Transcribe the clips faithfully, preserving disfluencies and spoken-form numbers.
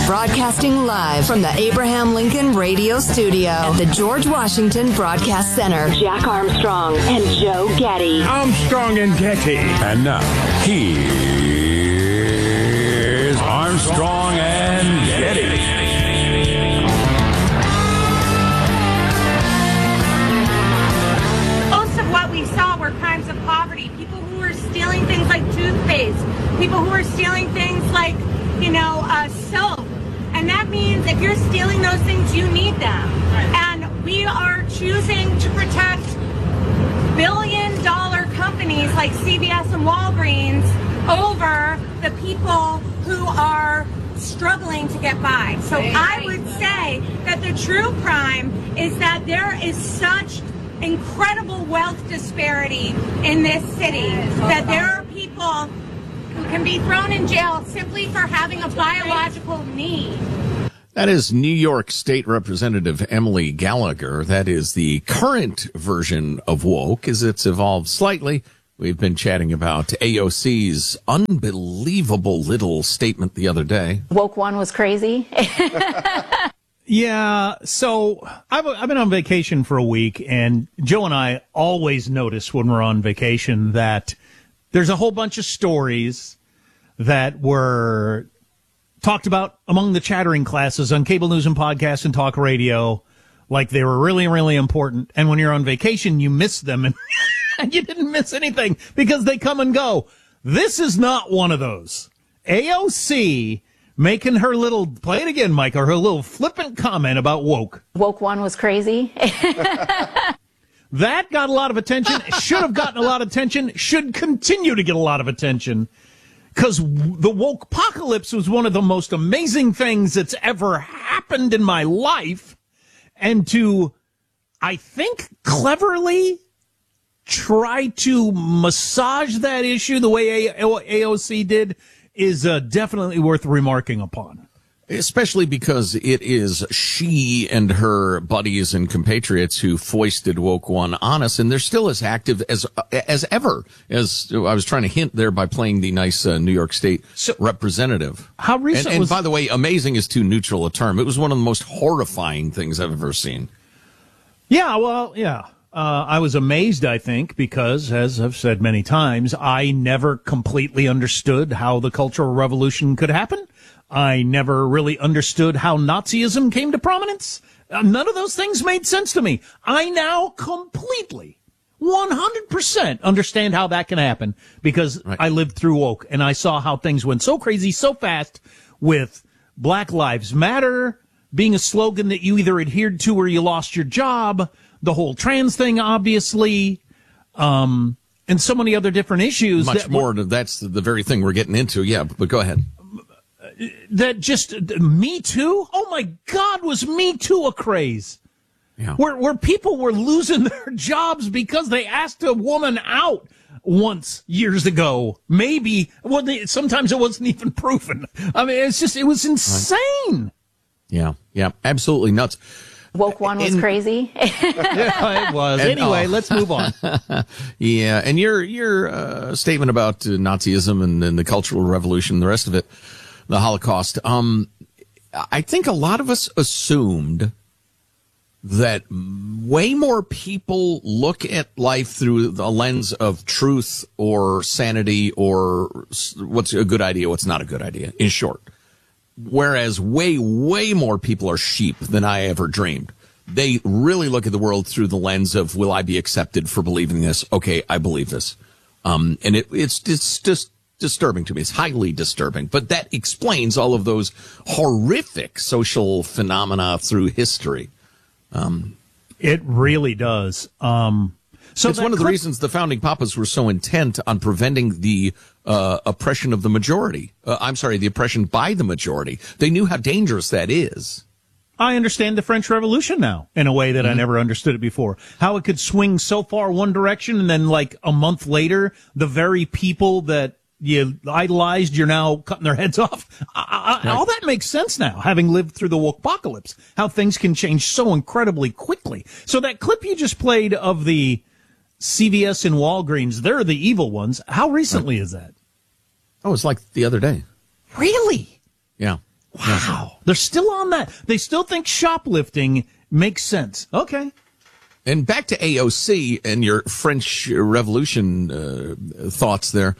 Broadcasting live from the Abraham Lincoln Radio Studio at the George Washington Broadcast Center. Jack Armstrong and Joe Getty. Armstrong and Getty. And now, here's Armstrong and Getty. Most of what we saw were crimes of poverty. People who were stealing things like toothpaste. People who were stealing things like, you know, uh, soap. And that means if you're stealing those things, you need them. And we are choosing to protect billion dollar companies like C V S and Walgreens over the people who are struggling to get by. So I would say that the true crime is that there is such incredible wealth disparity in this city that there are people who can be thrown in jail simply for having a biological need. That is New York State Representative Emily Gallagher. That is the current version of woke as it's evolved slightly. We've been chatting about A O C's unbelievable little statement the other day. Woke one was crazy. Yeah, so I've, I've been on vacation for a week, and Joe and I always notice when we're on vacation that there's a whole bunch of stories that were talked about among the chattering classes on cable news and podcasts and talk radio, like they were really, really important. And when you're on vacation, you miss them, and, and you didn't miss anything because they come and go. This is not one of those. A O C making her little, play it again, Mike, or her little flippant comment about woke. Woke one was crazy. That got a lot of attention, should have gotten a lot of attention, should continue to get a lot of attention, because the woke-pocalypse was one of the most amazing things that's ever happened in my life. And to, I think, cleverly try to massage that issue the way A O C did is uh, definitely worth remarking upon. Especially because it is she and her buddies and compatriots who foisted woke one on us, and they're still as active as as ever. As I was trying to hint there by playing the nice uh, New York State so, representative. How recent? And, and was... by the way, amazing is too neutral a term. It was one of the most horrifying things I've ever seen. Yeah, well, yeah. Uh, I was amazed, I think, because, as I've said many times, I never completely understood how the Cultural Revolution could happen. I never really understood how Nazism came to prominence. Uh, none of those things made sense to me. I now completely, one hundred percent understand how that can happen because right. I lived through woke and I saw how things went so crazy so fast with Black Lives Matter being a slogan that you either adhered to or you lost your job, the whole trans thing, obviously, um, and so many other different issues. Much that more. Were, that's the very thing we're getting into. Yeah, but go ahead. That just, Me Too? Oh my God, was Me Too a craze? Yeah. Where, where people were losing their jobs because they asked a woman out once years ago. Maybe, well, they, sometimes it wasn't even proven. I mean, it's just, it was insane. Right. Yeah, yeah, absolutely nuts. Woke one was In, crazy. Yeah, it was. And, anyway, oh. let's move on. Yeah, and your your uh, statement about uh, Nazism and, and the Cultural Revolution, the rest of it, the Holocaust. Um, I think a lot of us assumed that way more people look at life through the lens of truth or sanity or what's a good idea, what's not a good idea, in short. Whereas way, way more people are sheep than I ever dreamed. They really look at the world through the lens of, will I be accepted for believing this? Okay, I believe this. Um, and it, it's, it's just disturbing to me. It's highly disturbing. But that explains all of those horrific social phenomena through history. Um, it really does. Um, so it's one of the clip- reasons the founding papas were so intent on preventing the uh, oppression of the majority. Uh, I'm sorry, the oppression by the majority. They knew how dangerous that is. I understand the French Revolution now in a way that mm-hmm. I never understood it before. How it could swing so far one direction and then like a month later, the very people that you idolized, you're now cutting their heads off. I, I, right. All that makes sense now, having lived through the woke-apocalypse, how things can change so incredibly quickly. So that clip you just played of the C V S and Walgreens, they're the evil ones. How recently right. is that? Oh, it's like the other day. Really? Yeah. Wow. They're still on that. They still think shoplifting makes sense. Okay. And back to A O C and your French Revolution uh, thoughts there.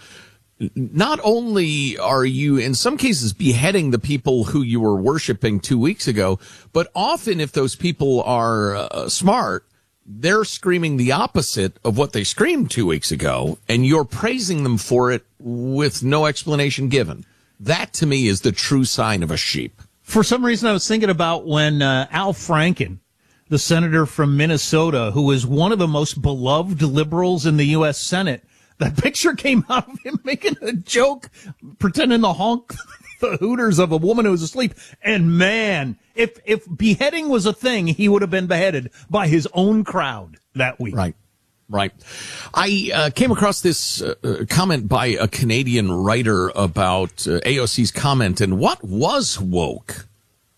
Not only are you, in some cases, beheading the people who you were worshiping two weeks ago, but often if those people are uh, smart, they're screaming the opposite of what they screamed two weeks ago, and you're praising them for it with no explanation given. That, to me, is the true sign of a sheep. For some reason, I was thinking about when uh, Al Franken, the senator from Minnesota, who is one of the most beloved liberals in the U S Senate, that picture came out of him making a joke, pretending to honk the hooters of a woman who was asleep. And man, if if beheading was a thing, he would have been beheaded by his own crowd that week. Right. Right. I uh, came across this uh, comment by a Canadian writer about uh, A O C's comment and what was woke.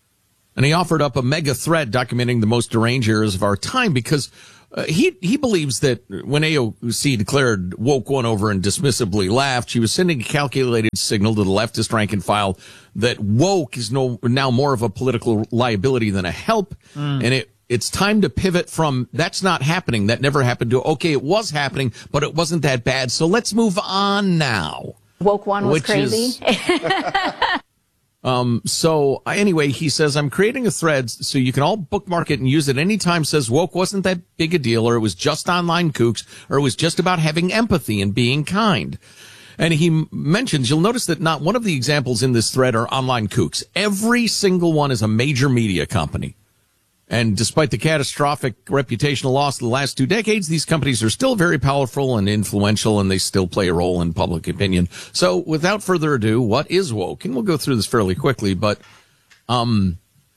And he offered up a mega thread documenting the most deranged eras of our time because uh, he he believes that when A O C declared woke won over and dismissively laughed, she was sending a calculated signal to the leftist rank and file that woke is no now more of a political liability than a help. Mm. And it it's time to pivot from that's not happening, that never happened, to okay, it was happening, but it wasn't that bad, so let's move on now. Woke one was Which crazy. Is, Um, so anyway, he says, I'm creating a thread so you can all bookmark it and use it anytime. Says woke wasn't that big a deal, or it was just online kooks, or it was just about having empathy and being kind. And he m- mentions, you'll notice that not one of the examples in this thread are online kooks. Every single one is a major media company. And despite the catastrophic reputational loss of the last two decades, these companies are still very powerful and influential, and they still play a role in public opinion. So without further ado, what is woke? And we'll go through this fairly quickly, but um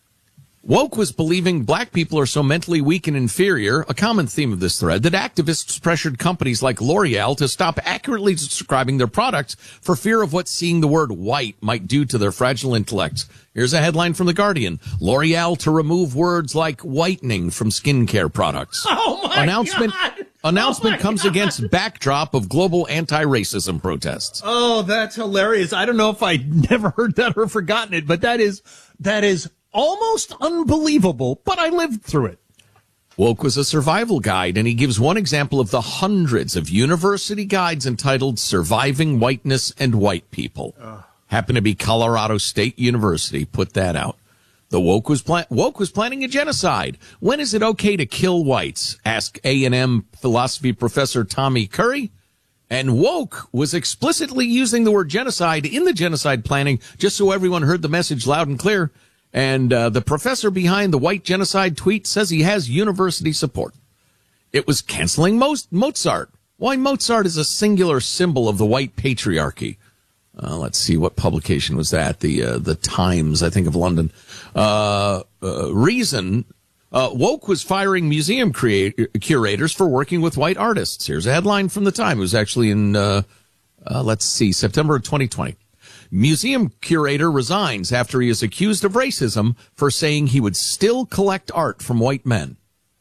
woke was believing black people are so mentally weak and inferior, a common theme of this thread, that activists pressured companies like L'Oreal to stop accurately describing their products for fear of what seeing the word white might do to their fragile intellects. Here's a headline from The Guardian. L'Oreal to remove words like whitening from skincare products. Oh, my announcement, God. Announcement Oh my comes God. against backdrop of global anti-racism protests. Oh, that's hilarious. I don't know if I never heard that or forgotten it, but that is that is almost unbelievable, but I lived through it. Woke was a survival guide, and he gives one example of the hundreds of university guides entitled Surviving Whiteness and White People. Uh. Happened to be Colorado State University put that out. The woke was pla- woke was planning a genocide. When is it okay to kill whites? Asked A and M philosophy professor Tommy Curry. And woke was explicitly using the word genocide in the genocide planning, just so everyone heard the message loud and clear. And uh, the professor behind the white genocide tweet says he has university support. It was canceling most Mozart. Why, Mozart is a singular symbol of the white patriarchy. Uh, let's see, what publication was that? The uh, the Times, I think, of London. Uh, uh, reason, uh, woke was firing museum create- curators for working with white artists. Here's a headline from the Time. It was actually in, uh, uh, let's see, September of twenty twenty. Museum curator resigns after he is accused of racism for saying he would still collect art from white men.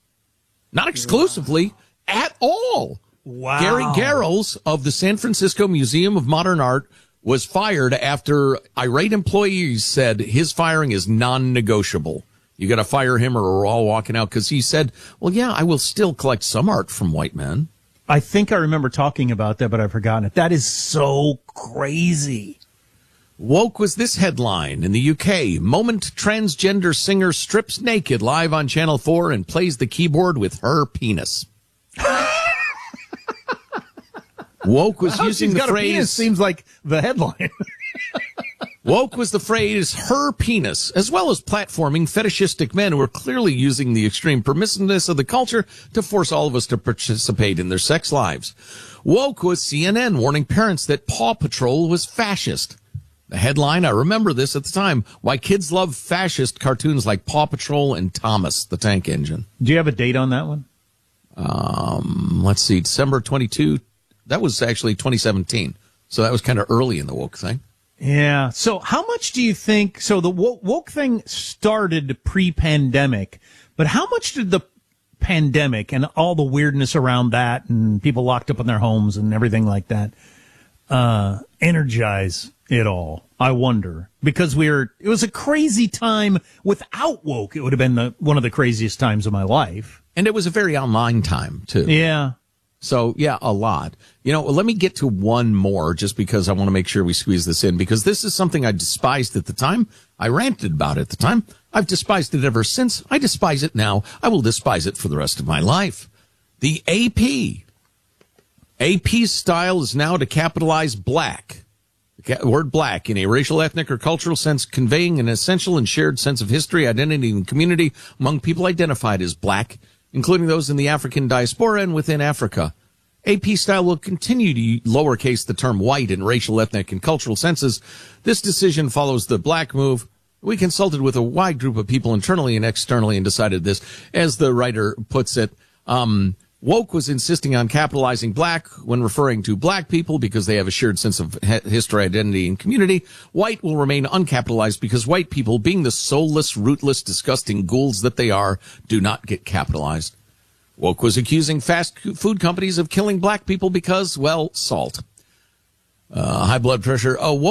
Not exclusively, wow. At all. Wow. Gary Garrels of the San Francisco Museum of Modern Art was fired after irate employees said his firing is non-negotiable. You got to fire him or we're all walking out, because he said, well, yeah, I will still collect some art from white men. I think I remember talking about that, but I've forgotten it. That is so crazy. Woke was this headline in the U K. Moment transgender singer strips naked live on Channel four and plays the keyboard with her penis. Woke was How using she's the got phrase. A penis seems like the headline. Woke was the phrase her penis, as well as platforming fetishistic men who are clearly using the extreme permissiveness of the culture to force all of us to participate in their sex lives. Woke was C N N warning parents that Paw Patrol was fascist. The headline, I remember this at the time, why kids love fascist cartoons like Paw Patrol and Thomas the Tank Engine. Do you have a date on that one? Um, let's see, December twenty-second. That was actually twenty seventeen. So that was kind of early in the woke thing. Yeah. So how much do you think, so the woke, woke thing started pre-pandemic, but how much did the pandemic and all the weirdness around that and people locked up in their homes and everything like that, uh, energize it all? I wonder. Because we were, it was a crazy time without woke. It would have been the, one of the craziest times of my life. And it was a very online time, too. Yeah. So, yeah, a lot. You know, let me get to one more just because I want to make sure we squeeze this in, because this is something I despised at the time. I ranted about it at the time. I've despised it ever since. I despise it now. I will despise it for the rest of my life. The A P. A P's style is now to capitalize black. The word black in a racial, ethnic, or cultural sense, conveying an essential and shared sense of history, identity, and community among people identified as black, including those in the African diaspora and within Africa. A P style will continue to lowercase the term white in racial, ethnic, and cultural senses. This decision follows the black move. We consulted with a wide group of people internally and externally and decided this. As the writer puts it, um, woke was insisting on capitalizing black when referring to black people because they have a shared sense of history, identity, and community. White will remain uncapitalized because white people, being the soulless, rootless, disgusting ghouls that they are, do not get capitalized. Woke was accusing fast food companies of killing black people because, well, salt. Uh, high blood pressure. Oh, woke